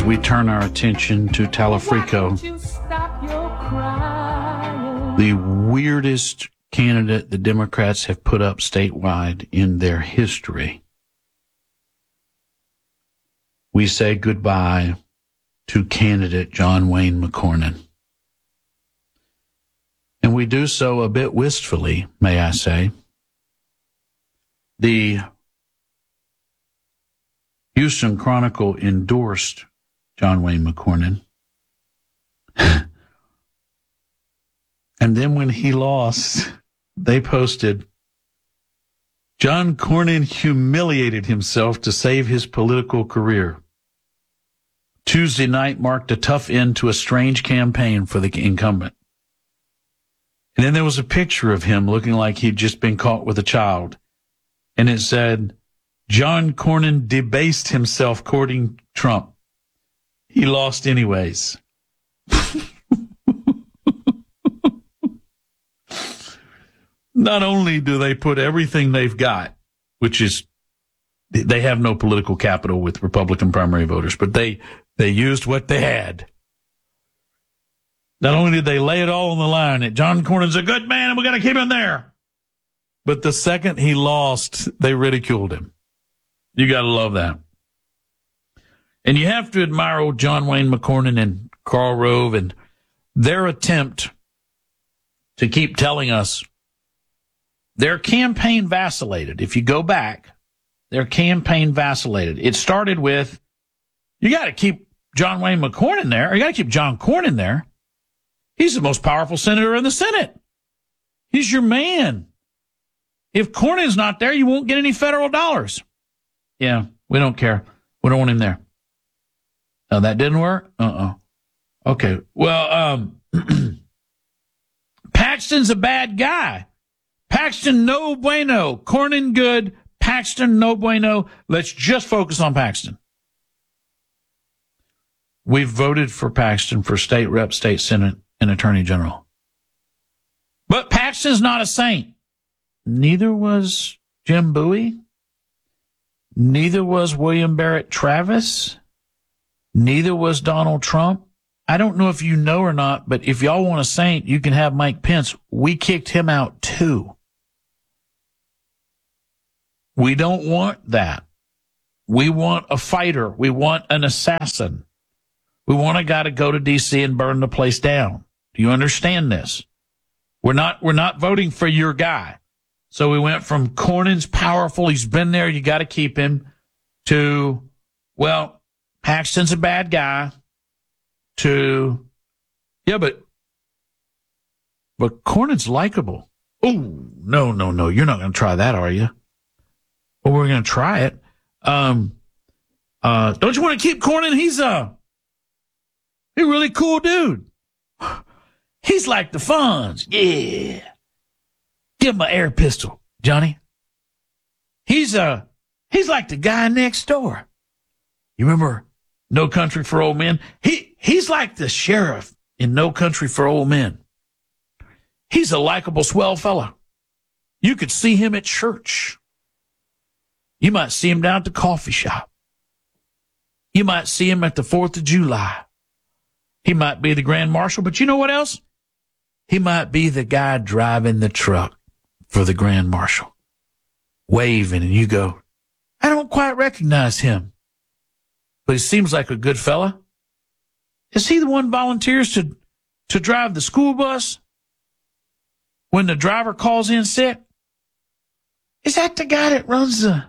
As we turn our attention to Talafrico, the weirdest candidate the Democrats have put up statewide in their history, we say goodbye to candidate John Wayne McCornyn. And we do so a bit wistfully, may I say. The Houston Chronicle endorsed John Wayne McCornyn. And then when he lost, they posted, John Cornyn humiliated himself to save his political career. Tuesday night marked a tough end to a strange campaign for the incumbent. And then there was a picture of him looking like he'd just been caught with a child. And it said, John Cornyn debased himself courting Trump. He lost anyways. Not only do they put everything they've got, which is, they have no political capital with Republican primary voters, but they used what they had. Not only did they lay it all on the line that John Cornyn's a good man and we got to keep him there, but the second he lost, they ridiculed him. You got to love that. And you have to admire old John Wayne McCornyn and Karl Rove and their attempt to keep telling us their campaign vacillated. If you go back, their campaign vacillated. It started with, you got to keep John Wayne McCornyn there, or you got to keep John Cornyn there. He's the most powerful senator in the Senate. He's your man. If Cornyn's not there, you won't get any federal dollars. Yeah, we don't care. We don't want him there. Oh, that didn't work? Okay. Well, Paxton's a bad guy. Paxton, no bueno. Cornyn, good. Paxton, no bueno. Let's just focus on Paxton. We've voted for Paxton for state rep, state senate, and attorney general. But Paxton's not a saint. Neither was Jim Bowie. Neither was William Barrett Travis. Neither was Donald Trump. I don't know if you know or not, but if y'all want a saint, you can have Mike Pence. We kicked him out too. We don't want that. We want a fighter. We want an assassin. We want a guy to go to D.C. and burn the place down. Do you understand this? We're not voting for your guy. So we went from Cornyn's powerful, he's been there, you got to keep him, to, well, Paxton's a bad guy, to, yeah, but Cornyn's likable. Oh, no, you're not going to try that, are you? Well, we're going to try it. Don't you want to keep Cornyn? He's a really cool dude. He's like the Fonz. Yeah. Give him an air pistol, Johnny. He's like the guy next door. You remember No Country for Old Men? He's like the sheriff in No Country for Old Men. He's a likable, swell fella. You could see him at church. You might see him down at the coffee shop. You might see him at the 4th of July. He might be the Grand Marshal, but you know what else? He might be the guy driving the truck for the Grand Marshal, waving, and you go, I don't quite recognize him, but he seems like a good fella. Is he the one volunteers to drive the school bus when the driver calls in sick? Is that the guy that runs the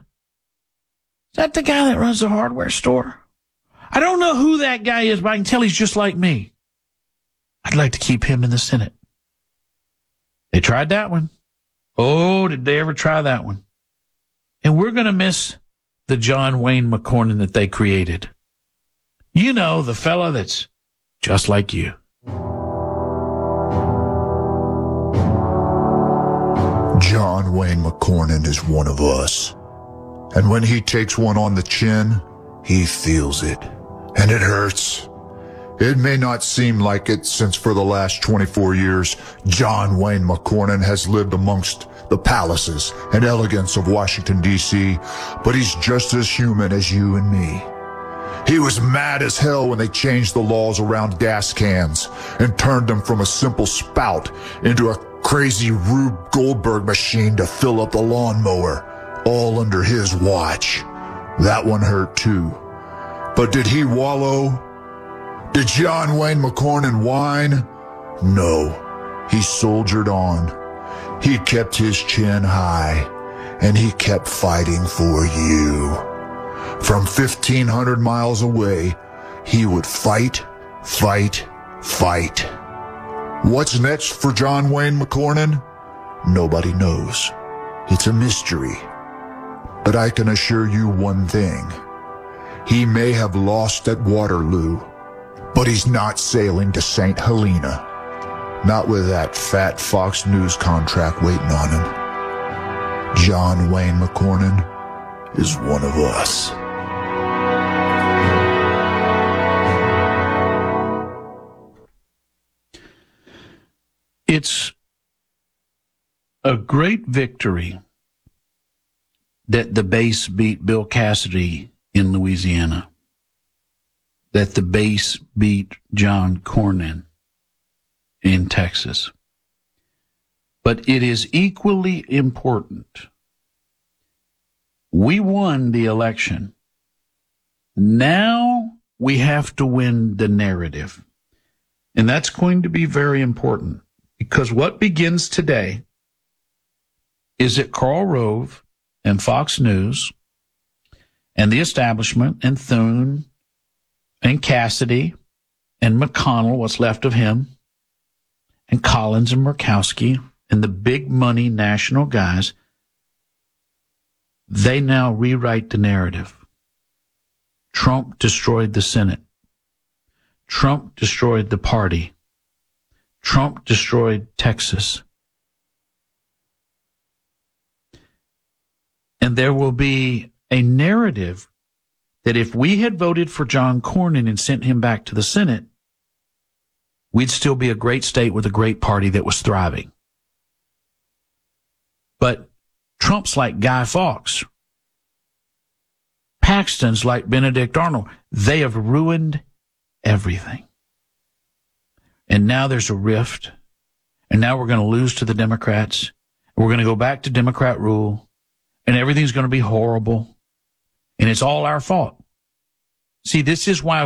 hardware store? I don't know who that guy is, but I can tell he's just like me. I'd like to keep him in the Senate. They tried that one. Oh, did they ever try that one? And we're going to miss the John Wayne McCornyn that they created. You know, the fella that's just like you. John Wayne McCornyn is one of us. And when he takes one on the chin, he feels it. And it hurts. It may not seem like it, since for the last 24 years, John Wayne McCornyn has lived amongst the palaces and elegance of Washington, D.C., but he's just as human as you and me. He was mad as hell when they changed the laws around gas cans and turned them from a simple spout into a crazy Rube Goldberg machine to fill up the lawnmower, all under his watch. That one hurt too. But did he wallow? Did John Wayne McCornyn whine? No, he soldiered on. He kept his chin high, and he kept fighting for you. From 1,500 miles away, he would fight, fight, fight. What's next for John Wayne McCornyn? Nobody knows. It's a mystery. But I can assure you one thing. He may have lost at Waterloo, but he's not sailing to St. Helena. Not with that fat Fox News contract waiting on him. John Wayne McCornyn is one of us. It's a great victory that the base beat Bill Cassidy in Louisiana, that the base beat John Cornyn in Texas. But it is equally important. We won the election. Now we have to win the narrative. And that's going to be very important, because what begins today is that Karl Rove and Fox News and the establishment and Thune and Cassidy and McConnell, what's left of him, and Collins and Murkowski and the big money national guys, they now rewrite the narrative. Trump destroyed the Senate. Trump destroyed the party. Trump destroyed Texas. And there will be a narrative that if we had voted for John Cornyn and sent him back to the Senate, we'd still be a great state with a great party that was thriving. But Trump's like Guy Fawkes. Paxton's like Benedict Arnold. They have ruined everything. And now there's a rift. And now we're going to lose to the Democrats. We're going to go back to Democrat rule. And everything's going to be horrible. And it's all our fault. See, this is why